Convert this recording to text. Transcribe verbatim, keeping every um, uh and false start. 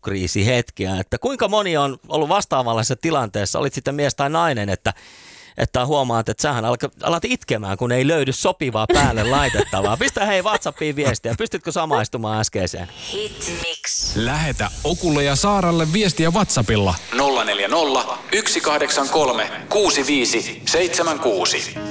alkukriisihetkiä, että kuinka moni on ollut vastaavanlaisessa tilanteessa, olit sitten mies tai nainen, että että huomaat, että sähän alat itkemään, kun ei löydy sopivaa päälle laitettavaa. Pistä hei WhatsAppiin viestiä. Pystytkö samaistumaan äskeiseen? Hitmix. Lähetä Okulle ja Saaralle viestiä WhatsAppilla nolla neljä nolla, yksi kahdeksan kolme, kuusi viisi seitsemän kuusi.